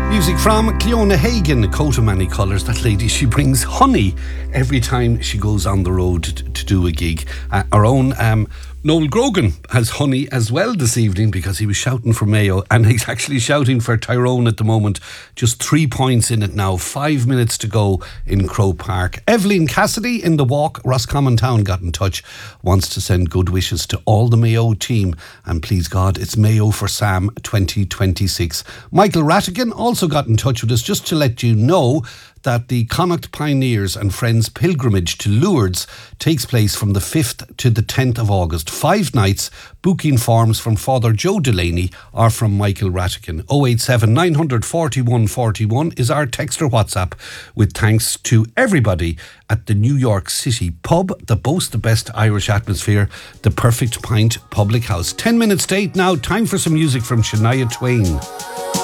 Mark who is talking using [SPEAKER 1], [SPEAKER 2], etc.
[SPEAKER 1] Music from Cleona Hagan, coat of many colours. That lady, she brings honey every time she goes on the road to do a gig. Our own Noel Grogan has honey as well this evening because he was shouting for Mayo, and he's actually shouting for Tyrone at the moment. Just 3 points in it now, 5 minutes to go in Croke Park. Evelyn Cassidy in the walk, Roscommon Town, got in touch, wants to send good wishes to all the Mayo team, and please God, it's Mayo for Sam 2026. Michael Rattigan also got in touch with us just to let you know that the Connacht Pioneers and Friends pilgrimage to Lourdes takes place from the 5th to the 10th of August. 5 nights. Booking forms from Father Joe Delaney or from Michael Rattigan. 087 941 41 is our text or WhatsApp, with thanks to everybody at the New York City pub that boasts the best Irish atmosphere, the Perfect Pint Public House. 10 minutes to 8 now. Time for some music from Shania Twain.